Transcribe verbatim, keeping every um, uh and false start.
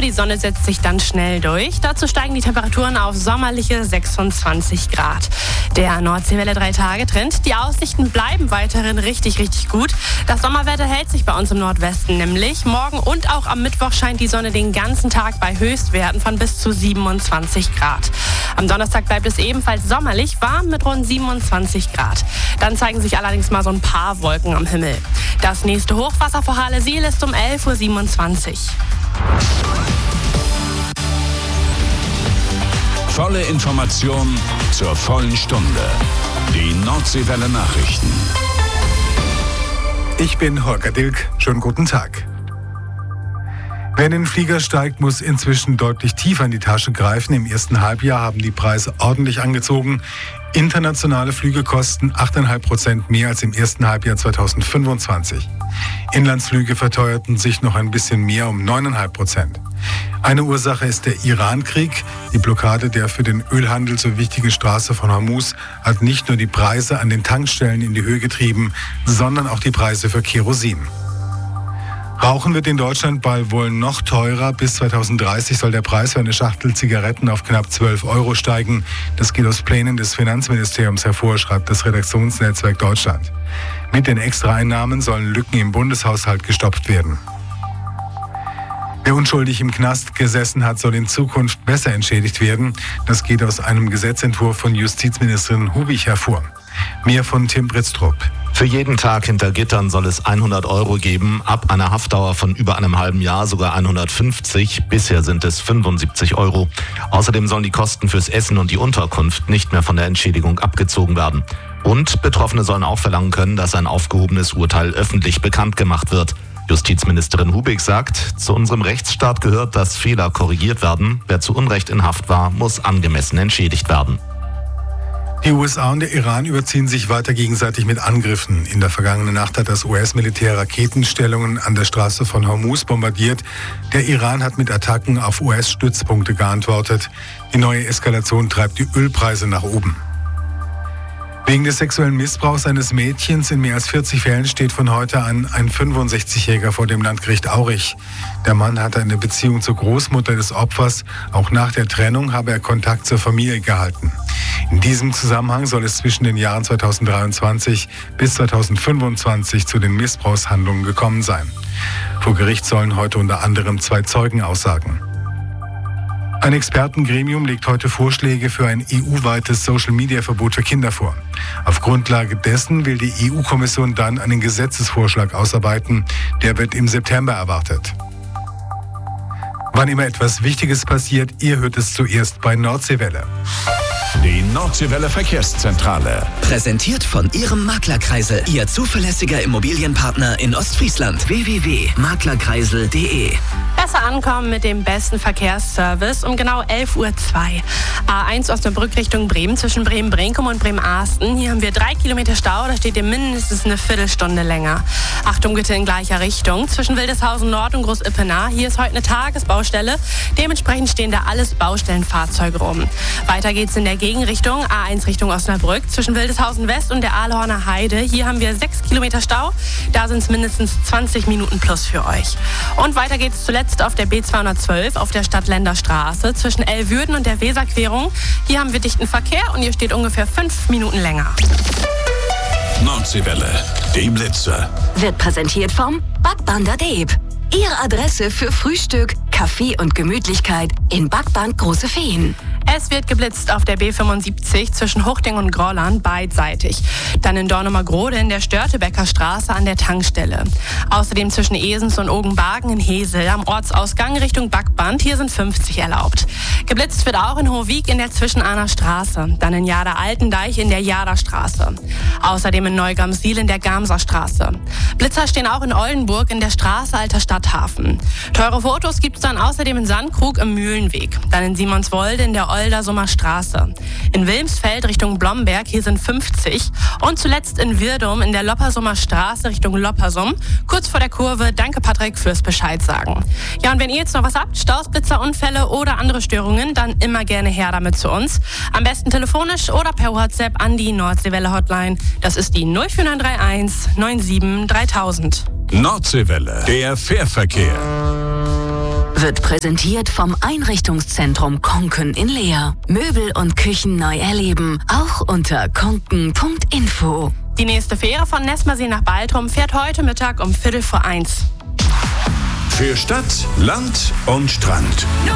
die Sonne setzt sich dann schnell durch. Dazu steigen die Temperaturen auf sommerliche sechsundzwanzig Grad. Der Nordseewelle drei Tage Trend. Die Aussichten bleiben weiterhin richtig, richtig gut. Das Sommerwetter hält sich bei uns im Nordwesten nämlich. Morgen und auch am Mittwoch scheint die Sonne den ganzen Tag bei Höchstwerten von bis zu siebenundzwanzig Grad. Am Donnerstag bleibt es ebenfalls sommerlich warm mit rund siebenundzwanzig Grad. Dann zeigen sich allerdings mal so ein paar Wolken am Himmel. Das nächste Hochwasser vor Halle-Siel ist um elf Uhr siebenundzwanzig. Volle Information zur vollen Stunde. Die Nordseewelle Nachrichten. Ich bin Holger Dilk. Schönen guten Tag. Wer in den Flieger steigt, muss inzwischen deutlich tiefer in die Tasche greifen. Im ersten Halbjahr haben die Preise ordentlich angezogen. Internationale Flüge kosten acht Komma fünf Prozent mehr als im ersten Halbjahr zweitausendfünfundzwanzig. Inlandsflüge verteuerten sich noch ein bisschen mehr um neun Komma fünf Prozent. Eine Ursache ist der Iran-Krieg. Die Blockade der für den Ölhandel so wichtigen Straße von Hormuz hat nicht nur die Preise an den Tankstellen in die Höhe getrieben, sondern auch die Preise für Kerosin. Rauchen wird in Deutschland bald wohl noch teurer. Bis zweitausenddreißig soll der Preis für eine Schachtel Zigaretten auf knapp zwölf Euro steigen. Das geht aus Plänen des Finanzministeriums hervor, schreibt das Redaktionsnetzwerk Deutschland. Mit den Extraeinnahmen sollen Lücken im Bundeshaushalt gestopft werden. Wer unschuldig im Knast gesessen hat, soll in Zukunft besser entschädigt werden. Das geht aus einem Gesetzentwurf von Justizministerin Hubig hervor. Mehr von Tim Britztrup. Für jeden Tag hinter Gittern soll es hundert Euro geben, ab einer Haftdauer von über einem halben Jahr sogar hundertfünfzig. Bisher sind es fünfundsiebzig Euro. Außerdem sollen die Kosten fürs Essen und die Unterkunft nicht mehr von der Entschädigung abgezogen werden. Und Betroffene sollen auch verlangen können, dass ein aufgehobenes Urteil öffentlich bekannt gemacht wird. Justizministerin Hubig sagt, zu unserem Rechtsstaat gehört, dass Fehler korrigiert werden. Wer zu Unrecht in Haft war, muss angemessen entschädigt werden. Die U S A und der Iran überziehen sich weiter gegenseitig mit Angriffen. In der vergangenen Nacht hat das U S-Militär Raketenstellungen an der Straße von Hormuz bombardiert. Der Iran hat mit Attacken auf U S-Stützpunkte geantwortet. Die neue Eskalation treibt die Ölpreise nach oben. Wegen des sexuellen Missbrauchs eines Mädchens in mehr als vierzig Fällen steht von heute an ein fünfundsechzigjähriger vor dem Landgericht Aurich. Der Mann hatte eine Beziehung zur Großmutter des Opfers. Auch nach der Trennung habe er Kontakt zur Familie gehalten. In diesem Zusammenhang soll es zwischen den Jahren zweitausenddreiundzwanzig bis zweitausendfünfundzwanzig zu den Missbrauchshandlungen gekommen sein. Vor Gericht sollen heute unter anderem zwei Zeugen aussagen. Ein Expertengremium legt heute Vorschläge für ein E U-weites Social-Media-Verbot für Kinder vor. Auf Grundlage dessen will die E U-Kommission dann einen Gesetzesvorschlag ausarbeiten. Der wird im September erwartet. Wann immer etwas Wichtiges passiert, ihr hört es zuerst bei Nordseewelle. Die Nordseewelle Verkehrszentrale. Präsentiert von Ihrem Maklerkreisel, Ihr zuverlässiger Immobilienpartner in Ostfriesland. w w w punkt maklerkreisel punkt de. Besser ankommen mit dem besten Verkehrsservice um genau elf Uhr zwei. A eins Osnabrück Richtung Bremen zwischen Bremen-Brenkum und Bremen-Ahsten. Hier haben wir drei Kilometer Stau, da steht ihr mindestens eine Viertelstunde länger. Achtung bitte in gleicher Richtung. Zwischen Wildeshausen Nord und Groß-Ippenaar. Hier ist heute eine Tagesbaustelle. Dementsprechend stehen da alles Baustellenfahrzeuge rum. Weiter geht's in der Gegenrichtung. A eins Richtung Osnabrück zwischen Wildeshausen West und der Ahlhorner Heide. Hier haben wir sechs Kilometer Stau. Da sind es mindestens zwanzig Minuten plus für euch. Und weiter geht's zuletzt auf der B zweihundertzwölf auf der Stadtländer Straße zwischen Elwürden und der Weserquerung. Hier haben wir dichten Verkehr und ihr steht ungefähr fünf Minuten länger. Nordseewelle, die Blitze. Wird präsentiert vom Backbander Deeb. Ihre Adresse für Frühstück, Kaffee und Gemütlichkeit in Backband Große Feen. Es wird geblitzt auf der B fünfundsiebzig zwischen Huchting und Grolland beidseitig. Dann in Dornumergrode in der Störtebecker Straße an der Tankstelle. Außerdem zwischen Esens und Ogenbargen in Hesel am Ortsausgang Richtung Backband. Hier sind fünfzig erlaubt. Geblitzt wird auch in Hohwig in der Zwischenahner Straße. Dann in Jader-Altendeich in der Jaderstraße. Außerdem in Neugamsiel in der Gamser Straße. Blitzer stehen auch in Oldenburg in der Straße Alter Stadthafen. Teure Fotos gibt's dann außerdem in Sandkrug im Mühlenweg. Dann in Simonswolde in der Oldersummer Straße. In Wilmsfeld Richtung Blomberg, hier sind fünfzig. Und zuletzt in Wirdum in der Loppersummer Straße Richtung Loppersum. Kurz vor der Kurve. Danke Patrick fürs Bescheid sagen. Ja, und wenn ihr jetzt noch was habt, Staus, Blitzer, Unfälle oder andere Störungen, dann immer gerne her damit zu uns. Am besten telefonisch oder per WhatsApp an die Nordseewelle Hotline. Das ist die null vier neun drei eins neun sieben dreitausend. Nordseewelle, der Fährverkehr. Wird präsentiert vom Einrichtungszentrum Konken in Leer. Möbel und Küchen neu erleben, auch unter konken punkt info. Die nächste Fähre von Nessmersee nach Baltrum fährt heute Mittag um Viertel vor eins. Für Stadt, Land und Strand.